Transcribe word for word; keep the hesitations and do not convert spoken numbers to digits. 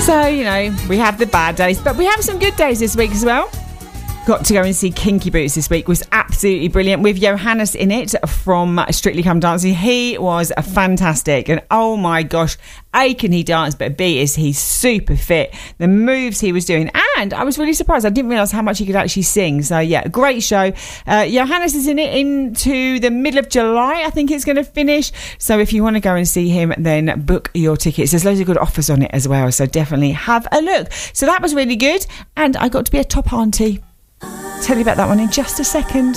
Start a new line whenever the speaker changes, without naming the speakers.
So, you know, we have the bad days, but we have some good days this week as well. Got to go and see Kinky Boots this week. Was absolutely brilliant with Johannes in it from Strictly Come Dancing. He was fantastic, and oh my gosh, A, can he dance, but B, is he super fit. The moves he was doing, and I was really surprised. I didn't realise how much he could actually sing. So yeah, great show. Uh, Johannes is in it into the middle of July, I think it's going to finish. So if you want to go and see him, then book your tickets. There's loads of good offers on it as well, so definitely have a look. So that was really good, and I got to be a top auntie. Tell you about that one in just a second.